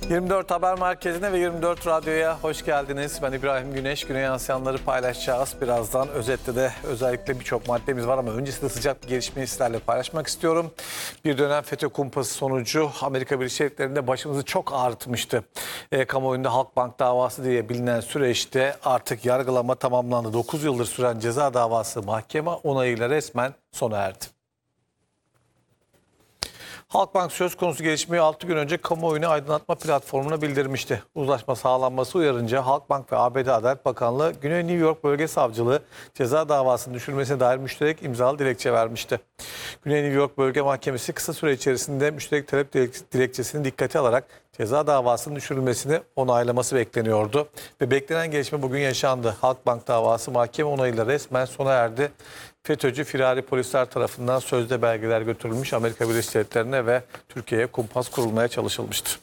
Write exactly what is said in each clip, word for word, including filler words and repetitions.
yirmi dört Haber Merkezi'ne ve yirmi dört Radyo'ya hoş geldiniz. Ben İbrahim Güneş. Güne yansıyanları paylaşacağız. Birazdan özette de özellikle birçok maddemiz var ama öncesinde sıcak bir gelişmeyi sizlerle paylaşmak istiyorum. Bir dönem FETÖ kumpası sonucu Amerika Birleşik Devletleri'nde başımızı çok ağrıtmıştı. E, kamuoyunda Halkbank davası diye bilinen süreçte artık yargılama tamamlandı. dokuz yıldır süren ceza davası mahkeme onayıyla resmen sona erdi. Halkbank söz konusu gelişmeyi altı gün önce kamuoyunu aydınlatma platformuna bildirmişti. Uzlaşma sağlanması uyarınca Halkbank ve A B D Adalet Bakanlığı Güney New York Bölge Savcılığı ceza davasının düşürülmesine dair müşterek imzalı dilekçe vermişti. Güney New York Bölge Mahkemesi kısa süre içerisinde müşterek talep dilekçesini dikkate alarak ceza davasının düşürülmesini onaylaması bekleniyordu. Ve beklenen gelişme bugün yaşandı. Halkbank davası mahkeme onayıyla resmen sona erdi. FETÖ'cü firari polisler tarafından sözde belgeler götürülmüş, Amerika Birleşik Devletleri'ne ve Türkiye'ye kumpas kurulmaya çalışılmıştı.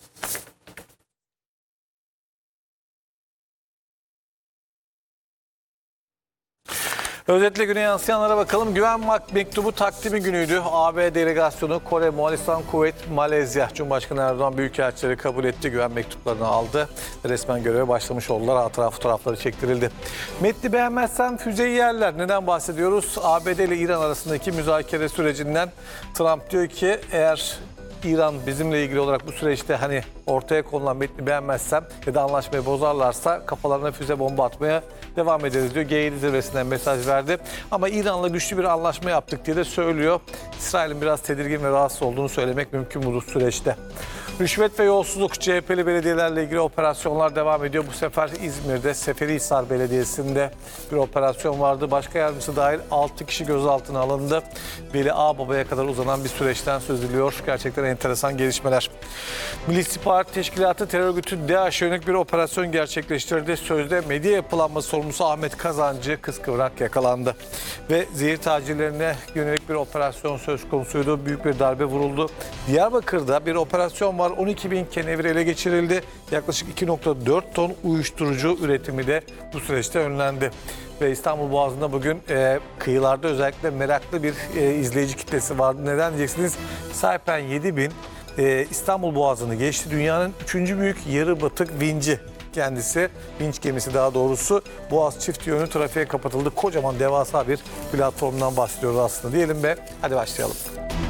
Özetle güne yansıyanlara bakalım. Güven mektubu takdimi günüydü. A B delegasyonu Kore, Moğolistan, Kuveyt, Malezya Cumhurbaşkanı Erdoğan büyükelçileri kabul etti. Güven mektuplarını aldı. Resmen göreve başlamış oldular. Hatıra fotoğrafları çektirildi. Metni beğenmezsen füzeyi yerler. Neden bahsediyoruz? A B D ile İran arasındaki müzakere sürecinden. Trump diyor ki eğer İran bizimle ilgili olarak bu süreçte hani ortaya konulan metni beğenmezsem ya da anlaşmayı bozarlarsa kafalarına füze bomba atmaya devam ederiz diyor. G yedi zirvesinden mesaj verdi. Ama İran'la güçlü bir anlaşma yaptık diye de söylüyor. İsrail'in biraz tedirgin ve rahatsız olduğunu söylemek mümkün bu süreçte. Rüşvet ve yolsuzluk, C H P'li belediyelerle ilgili operasyonlar devam ediyor. Bu sefer İzmir'de Seferihisar Belediyesi'nde bir operasyon vardı. Başka yardımcısı dahil altı kişi gözaltına alındı. Veli Ağbaba'ya kadar uzanan bir süreçten söz ediliyor. Gerçekten enteresan gelişmeler. Milli İstihbarat Teşkilatı terör örgütü DAEŞ'e yönelik bir operasyon gerçekleştirdi. Sözde medya yapılanması sorumlusu Ahmet Kazancı kıskıvrak yakalandı. Ve zehir tacirlerine yönelik bir operasyon söz konusuydu. Büyük bir darbe vuruldu. Diyarbakır'da bir operasyon var. on iki bin kenevir ele geçirildi. Yaklaşık iki nokta dört ton uyuşturucu üretimi de bu süreçte önlendi. Ve İstanbul Boğazı'nda bugün e, kıyılarda özellikle meraklı bir e, izleyici kitlesi vardı. Neden diyeceksiniz? Saipem yedi bin e, İstanbul Boğazı'nı geçti. Dünyanın üçüncü büyük yarı batık vinci kendisi. Vinç gemisi daha doğrusu. Boğaz çift yönlü trafiğe kapatıldı. Kocaman devasa bir platformdan bahsediyoruz aslında diyelim ve hadi başlayalım.